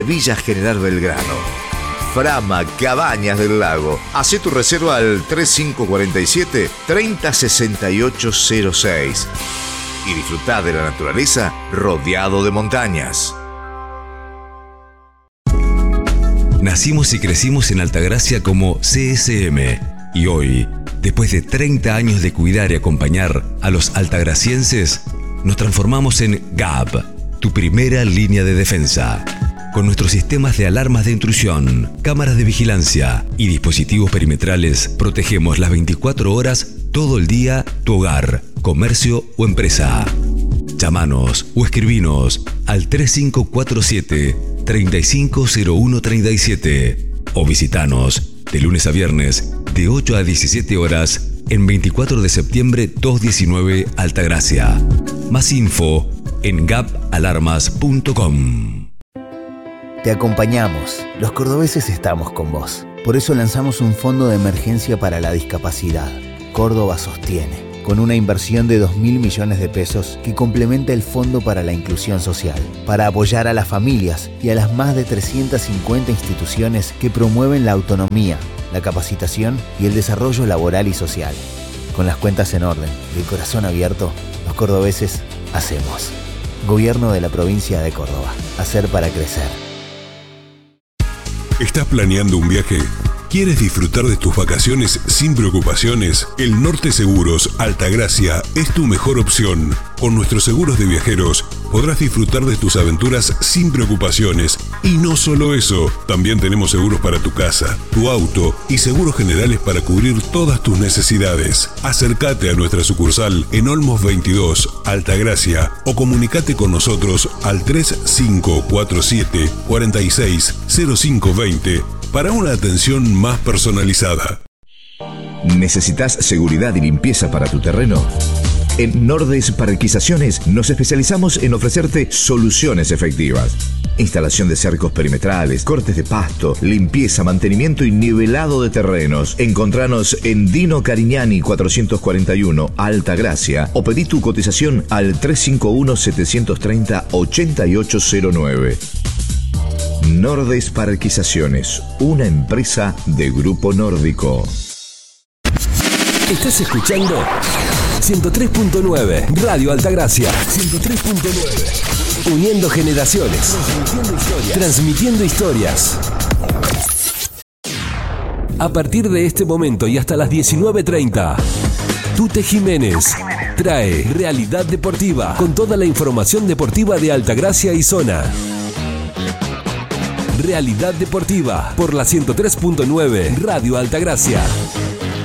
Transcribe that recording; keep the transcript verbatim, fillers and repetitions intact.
Villa General Belgrano. Frama Cabañas del Lago. Hacé tu reserva al tres cinco cuatro siete, tres cero seis ocho cero seis y disfrutá de la naturaleza rodeado de montañas. Nacimos y crecimos en Altagracia como C S M y hoy, después de treinta años de cuidar y acompañar a los altagracienses, nos transformamos en G A B, tu primera línea de defensa. Con nuestros sistemas de alarmas de intrusión, cámaras de vigilancia y dispositivos perimetrales, protegemos las veinticuatro horas, todo el día, tu hogar, comercio o empresa. Llámanos o escribinos al tres cinco cuatro siete, tres cinco cero uno tres siete o visitanos de lunes a viernes de ocho a diecisiete horas en veinticuatro de septiembre doscientos diecinueve Altagracia. Más info en gap alarmas punto com. Te acompañamos. Los cordobeses estamos con vos. Por eso lanzamos un fondo de emergencia para la discapacidad. Córdoba sostiene, con una inversión de dos mil millones de pesos que complementa el Fondo para la Inclusión Social, para apoyar a las familias y a las más de trescientas cincuenta instituciones que promueven la autonomía, la capacitación y el desarrollo laboral y social. Con las cuentas en orden y el corazón abierto, los cordobeses hacemos. Gobierno de la provincia de Córdoba. Hacer para crecer. ¿Estás planeando un viaje? ¿Quieres disfrutar de tus vacaciones sin preocupaciones? El Norte Seguros Altagracia es tu mejor opción. Con nuestros seguros de viajeros podrás disfrutar de tus aventuras sin preocupaciones. Y no solo eso, también tenemos seguros para tu casa, tu auto y seguros generales para cubrir todas tus necesidades. Acércate a nuestra sucursal en Olmos veintidós, Altagracia, o comunicate con nosotros al tres cinco cuatro siete, cuatro seis cero cinco dos cero para una atención más personalizada. ¿Necesitas seguridad y limpieza para tu terreno? En Nordes Parquizaciones nos especializamos en ofrecerte soluciones efectivas. Instalación de cercos perimetrales, cortes de pasto, limpieza, mantenimiento y nivelado de terrenos. Encontranos en Dino Carignani cuatrocientos cuarenta y uno, Altagracia, o pedí tu cotización al tres cinco uno, siete tres cero, ocho ocho cero nueve. Nordes Parquizaciones, una empresa de Grupo Nórdico. Estás escuchando ciento tres punto nueve Radio Altagracia. ciento tres punto nueve Uniendo generaciones. Transmitiendo historias. Transmitiendo historias. A partir de este momento y hasta las diecinueve treinta, Tute Jiménez trae Realidad Deportiva con toda la información deportiva de Altagracia y zona. Realidad Deportiva por la ciento tres punto nueve Radio Altagracia.